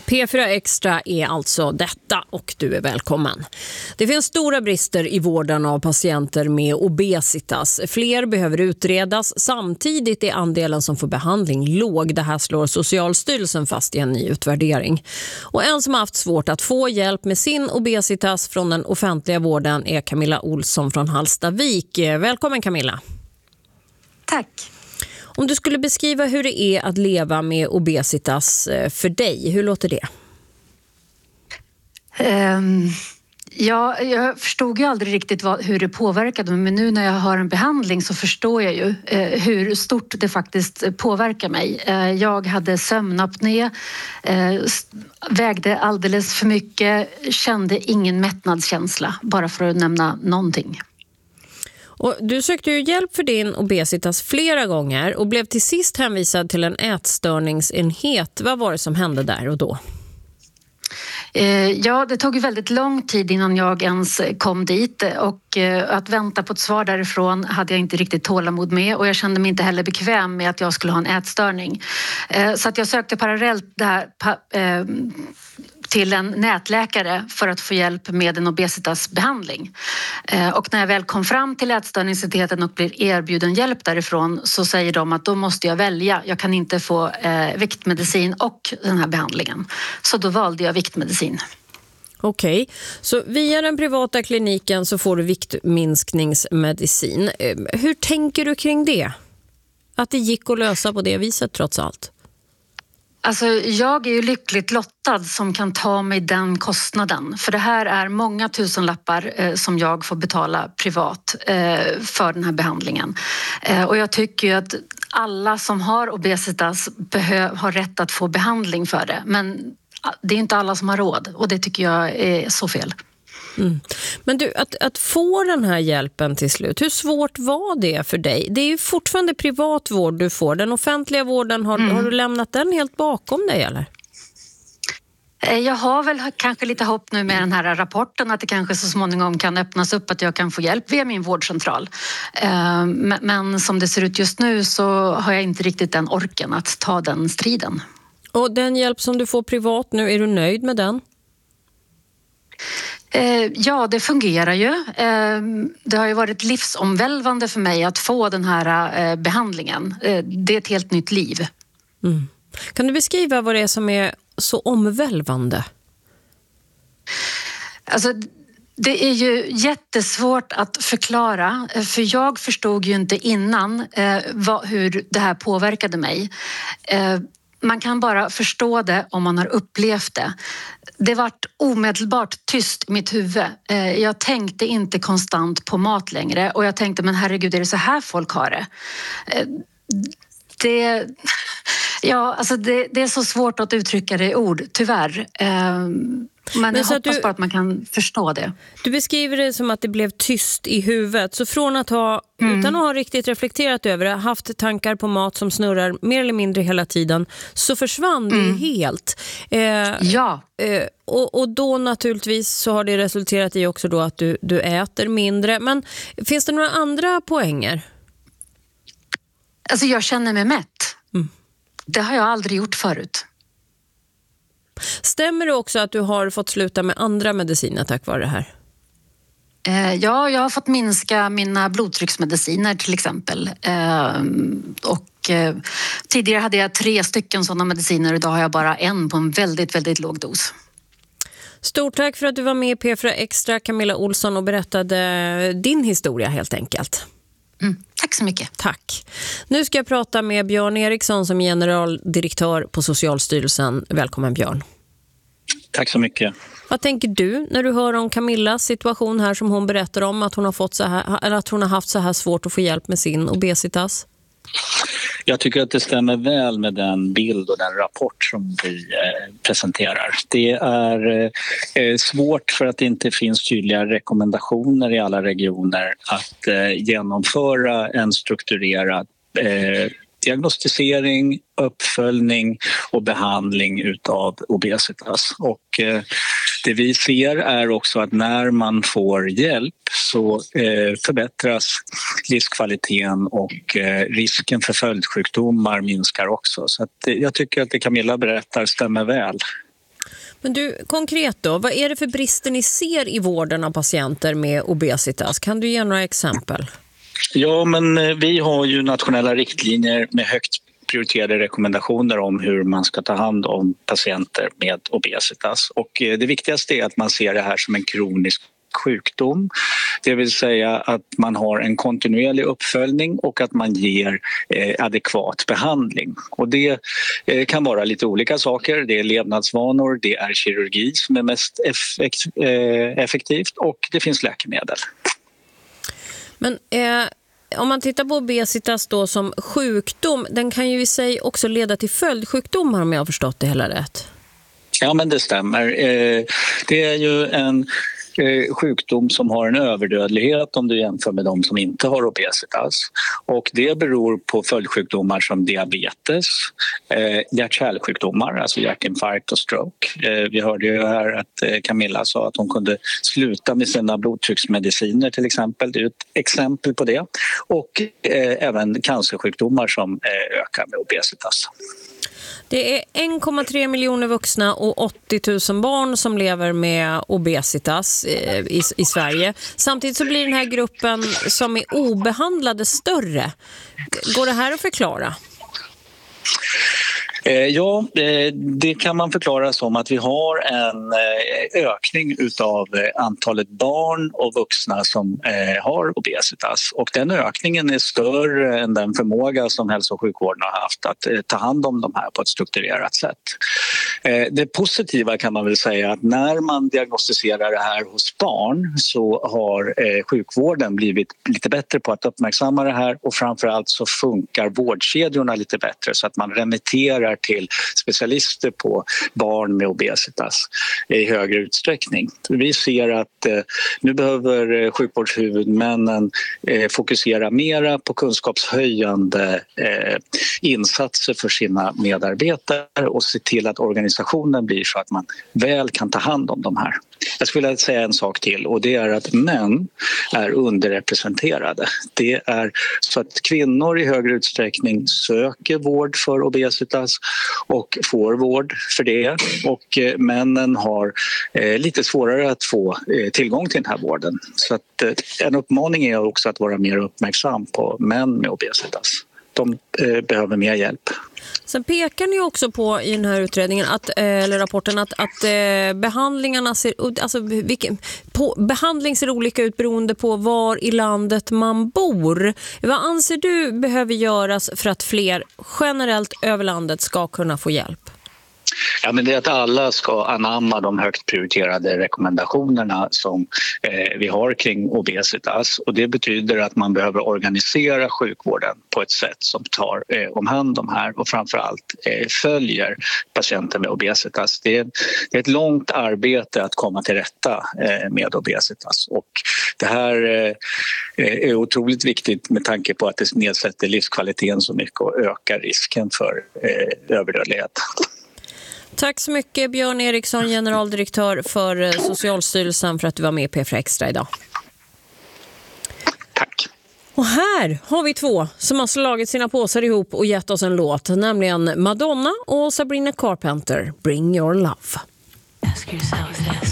P4 Extra är alltså detta och du är välkommen. Det finns stora brister i vården av patienter med obesitas. Fler behöver utredas. Samtidigt är andelen som får behandling låg. Det här slår Socialstyrelsen fast i en ny utvärdering. Och en som har haft svårt att få hjälp med sin obesitas från den offentliga vården är Camilla Olsson från Hallstavik. Välkommen Camilla. Tack. Om du skulle beskriva hur det är att leva med obesitas för dig, hur låter det? Jag förstod ju aldrig riktigt hur det påverkade mig, men nu när jag har en behandling så förstår jag ju hur stort det faktiskt påverkar mig. Jag hade sömnapné, vägde alldeles för mycket, kände ingen mättnadskänsla, bara för att nämna någonting. Och du sökte ju hjälp för din obesitas flera gånger och blev till sist hänvisad till en ätstörningsenhet. Vad var det som hände där och då? Ja, det tog väldigt lång tid innan jag ens kom dit och att vänta på ett svar därifrån hade jag inte riktigt tålamod med och jag kände mig inte heller bekväm med att jag skulle ha en ätstörning. Så att jag sökte parallellt det här till en nätläkare för att få hjälp med en obesitasbehandling. Och när jag väl kom fram till ätstörningsenheten och blir erbjuden hjälp därifrån så säger de att då måste jag välja. Jag kan inte få viktmedicin och den här behandlingen. Så då valde jag viktmedicin. Okej, så via den privata kliniken så får du viktminskningsmedicin. Hur tänker du kring det? Att det gick att lösa på det viset trots allt? Alltså, jag är ju lyckligt lottad som kan ta mig den kostnaden. För det här är många tusenlappar som jag får betala privat för den här behandlingen. Och jag tycker ju att alla som har obesitas har rätt att få behandling för det. Men det är inte alla som har råd och det tycker jag är så fel. Mm. Men du, att få den här hjälpen till slut, hur svårt var det för dig? Det är ju fortfarande privat vård du får. Den offentliga vården, har du lämnat den helt bakom dig eller? Jag har väl kanske lite hopp nu med den här rapporten att det kanske så småningom kan öppnas upp att jag kan få hjälp via min vårdcentral. Men som det ser ut just nu så har jag inte riktigt den orken att ta den striden. Och den hjälp som du får privat nu, är du nöjd med den? Ja, det fungerar ju. Det har ju varit livsomvälvande för mig att få den här behandlingen. Det är ett helt nytt liv. Mm. Kan du beskriva vad det är som är så omvälvande? Alltså, det är ju jättesvårt att förklara. För jag förstod ju inte innan hur det här påverkade mig. Man kan bara förstå det om man har upplevt det. Det vart omedelbart tyst i mitt huvud. Jag tänkte inte konstant på mat längre och jag tänkte, men herregud, är det så här folk har det? Det är så svårt att uttrycka det i ord, tyvärr. Men jag hoppas bara att man kan förstå det. Du beskriver det som att det blev tyst i huvudet. Så från att utan att ha riktigt reflekterat över det, haft tankar på mat som snurrar mer eller mindre hela tiden, så försvann det helt. Ja. Och då naturligtvis så har det resulterat i också då att du äter mindre. Men finns det några andra poänger? Alltså jag känner mig mätt. Det har jag aldrig gjort förut. Stämmer det också att du har fått sluta med andra mediciner tack vare det här? Ja, jag har fått minska mina blodtrycksmediciner till exempel. Tidigare hade jag 3 stycken sådana mediciner och idag har jag bara en på en väldigt, väldigt låg dos. Stort tack för att du var med i P4 Extra, Camilla Olsson, och berättade din historia helt enkelt. Tack så mycket. Tack. Nu ska jag prata med Björn Eriksson som är generaldirektör på Socialstyrelsen. Välkommen Björn. Tack så mycket. Vad tänker du när du hör om Camillas situation här som hon berättar om, att hon har fått att hon har haft så här svårt att få hjälp med sin obesitas? Jag tycker att det stämmer väl med den bild och den rapport som vi presenterar. Det är svårt för att det inte finns tydliga rekommendationer i alla regioner att genomföra en strukturerad diagnostisering, uppföljning och behandling utav obesitas. Och det vi ser är också att när man får hjälp så förbättras livskvaliteten och risken för följdsjukdomar minskar också. Så att jag tycker att det Camilla berättar stämmer väl. Men du, konkret då, vad är det för brister ni ser i vården av patienter med obesitas? Kan du ge några exempel? Ja, men vi har ju nationella riktlinjer med högt prioriterade rekommendationer om hur man ska ta hand om patienter med obesitas. Och det viktigaste är att man ser det här som en kronisk sjukdom. Det vill säga att man har en kontinuerlig uppföljning och att man ger adekvat behandling. Och det kan vara lite olika saker. Det är levnadsvanor, det är kirurgi som är mest effektivt och det finns läkemedel. Men om man tittar på obesitas då som sjukdom, den kan ju i sig också leda till följdsjukdomar om jag har förstått det hela rätt. Ja, men det stämmer. Det är ju en sjukdom som har en överdödlighet om du jämför med de som inte har obesitas. Och det beror på följdsjukdomar som diabetes, hjärt-kärlsjukdomar, alltså hjärtinfarkt och stroke. Vi hörde ju här att Camilla sa att hon kunde sluta med sina blodtrycksmediciner till exempel. Det är ett exempel på det. Och även cancersjukdomar som ökar med obesitas. Det är 1,3 miljoner vuxna och 80 000 barn som lever med obesitas i Sverige. Samtidigt så blir den här gruppen som är obehandlade större. Går det här att förklara? Ja, det kan man förklara som att vi har en ökning utav antalet barn och vuxna som har obesitas. Och den ökningen är större än den förmåga som hälso- och sjukvården har haft att ta hand om de här på ett strukturerat sätt. Det positiva kan man väl säga att när man diagnostiserar det här hos barn så har sjukvården blivit lite bättre på att uppmärksamma det här och framförallt så funkar vårdkedjorna lite bättre så att man remitterar till specialister på barn med obesitas i högre utsträckning. Vi ser att nu behöver sjukvårdshuvudmännen fokusera mera på kunskapshöjande insatser för sina medarbetare och se till att organisationen blir så att man väl kan ta hand om de här. Jag skulle vilja säga en sak till och det är att män är underrepresenterade. Det är så att kvinnor i högre utsträckning söker vård för obesitas och får vård för det och männen har lite svårare att få tillgång till den här vården. Så att en uppmaning är också att vara mer uppmärksam på män med obesitas. De behöver mer hjälp. Sen pekar ni också på i den här utredningen eller rapporten att behandlingarna behandling ser olika ut beroende på var i landet man bor. Vad anser du behöver göras för att fler generellt över landet ska kunna få hjälp? Ja, men det är att alla ska anamma de högt prioriterade rekommendationerna som vi har kring obesitas och det betyder att man behöver organisera sjukvården på ett sätt som tar om hand om här och framförallt följer patienter med obesitas. Det är ett långt arbete att komma till rätta med obesitas och det här är otroligt viktigt med tanke på att det nedsätter livskvaliteten så mycket och ökar risken för överdödlighet. Tack så mycket Björn Eriksson, generaldirektör för Socialstyrelsen för att du var med i P4 Extra idag. Tack. Och här har vi två som har slagit sina påsar ihop och gett oss en låt, nämligen Madonna och Sabrina Carpenter, Bring Your Love.